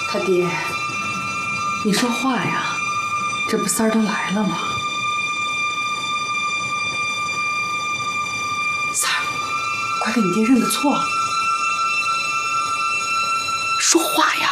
他爹，你说话呀！这不三儿都来了吗？三儿，快给你爹认个错，说话呀！